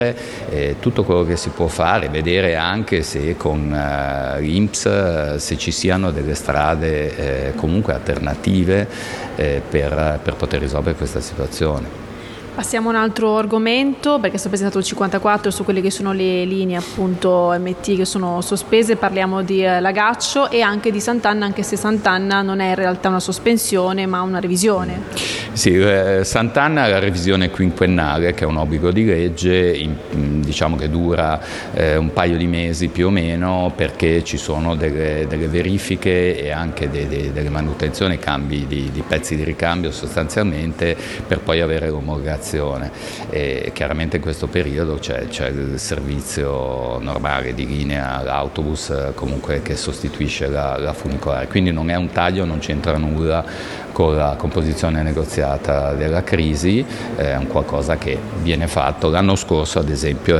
tutto quello che si può fare, vedere anche se con l'INPS se ci siano delle strade comunque alternative per poter risolvere questa situazione. Passiamo a un altro argomento, perché è stato presentato il 54 su quelle che sono le linee appunto MT che sono sospese. Parliamo di Lagaccio e anche di Sant'Anna, anche se Sant'Anna non è in realtà una sospensione ma una revisione. Sì, Sant'Anna è la revisione quinquennale, che è un obbligo di legge, diciamo che dura un paio di mesi più o meno, perché ci sono delle verifiche e anche delle manutenzioni, cambi di pezzi di ricambio sostanzialmente, per poi avere l'omologazione. E chiaramente in questo periodo c'è il servizio normale di linea, l'autobus comunque che sostituisce la funicolare, quindi non è un taglio, non c'entra nulla con la composizione negoziata della crisi, è un qualcosa che viene fatto. L'anno scorso ad esempio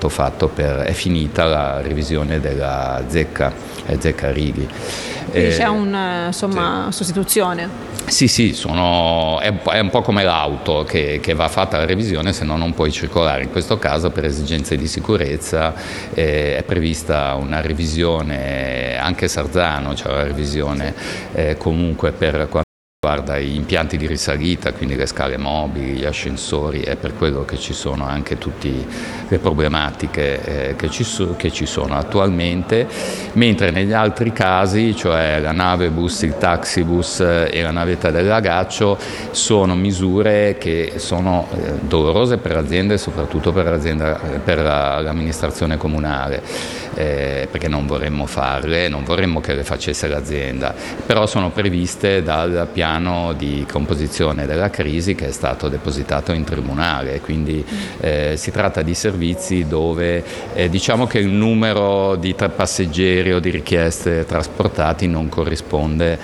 è finita la revisione della Zecca Righi. Quindi c'è una sostituzione. Sì, è un po' come l'auto che va fatta la revisione, se no non puoi circolare. In questo caso per esigenze di sicurezza è prevista una revisione, anche Sarzano c'è una revisione comunque per quanto riguarda gli impianti di risalita, quindi le scale mobili, gli ascensori, è per quello che ci sono anche tutte le problematiche che ci sono attualmente, mentre negli altri casi, cioè la navebus, il taxibus e la navetta del Lagaccio, sono misure che sono dolorose per l'azienda e soprattutto per l'amministrazione comunale, perché non vorremmo farle, non vorremmo che le facesse l'azienda, però sono previste dal piano di composizione della crisi che è stato depositato in tribunale, quindi si tratta di servizi dove diciamo che il numero di passeggeri o di richieste trasportati non corrisponde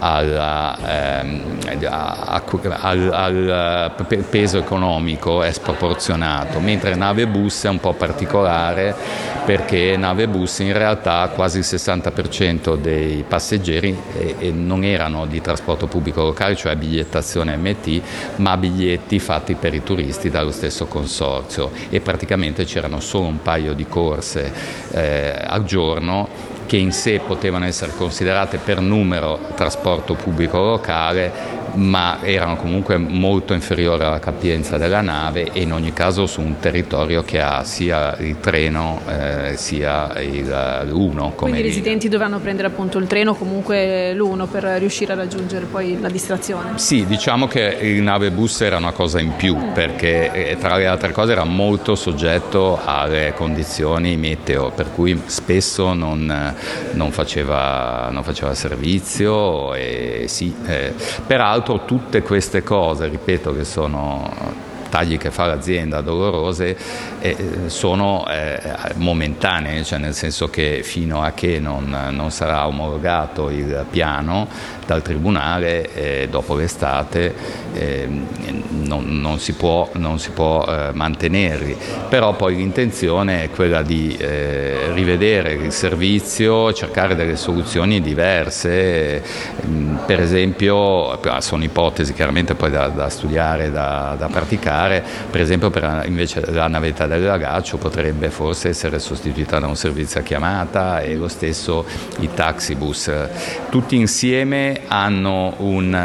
al peso economico, è sproporzionato, mentre nave bus è un po' particolare, perché nave bus in realtà quasi il 60% dei passeggeri non erano di trasporto pubblico locale, cioè bigliettazione MT, ma biglietti fatti per i turisti dallo stesso consorzio, e praticamente c'erano solo un paio di corse al giorno che in sé potevano essere considerate per numero trasporto pubblico locale, ma erano comunque molto inferiori alla capienza della nave, e in ogni caso su un territorio che ha sia il treno sia l'Uno. Quindi i residenti dovranno prendere appunto il treno, comunque l'Uno, per riuscire a raggiungere poi la distrazione. Sì, diciamo che il navebus era una cosa in più, perché tra le altre cose era molto soggetto alle condizioni meteo, per cui spesso non faceva servizio, e sì, peraltro tutte queste cose, ripeto, che sono tagli che fa l'azienda dolorose, sono momentanee, cioè nel senso che fino a che non sarà omologato il piano dal Tribunale, dopo l'estate non si può mantenerli, però poi l'intenzione è quella di rivedere il servizio, cercare delle soluzioni diverse, per esempio sono ipotesi chiaramente poi da studiare, da praticare. Per esempio invece la navetta del Lagaccio potrebbe forse essere sostituita da un servizio a chiamata, e lo stesso i taxibus. Tutti insieme hanno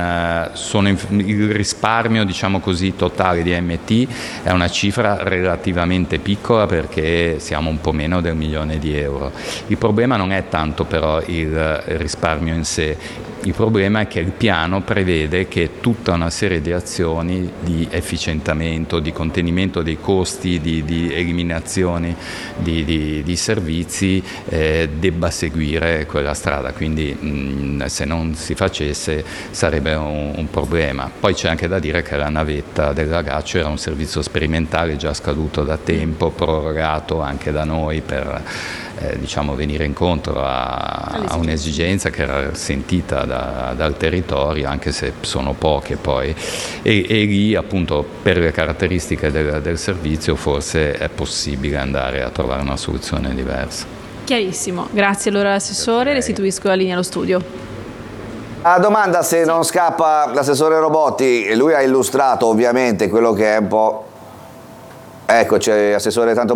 il risparmio, diciamo così, totale di MT è una cifra relativamente piccola, perché siamo un po' meno del 1 milione di euro. Il problema non è tanto però il risparmio in sé, il problema è che il piano prevede che tutta una serie di azioni di efficientamento, di contenimento dei costi, di eliminazioni di servizi debba seguire quella strada, quindi se non si facesse sarebbe un problema. Poi c'è anche da dire che la navetta del Lagaccio era un servizio sperimentale già scaduto da tempo, prorogato anche da noi per venire incontro a un'esigenza che era sentita dal territorio, anche se sono poche poi, e lì appunto per le caratteristiche del servizio forse è possibile andare a trovare una soluzione diversa. Chiarissimo, grazie allora Assessore, restituisco la linea allo studio. La domanda, se non scappa l'assessore Robotti, lui ha illustrato ovviamente quello che è un po'... Eccoci, Assessore, tanto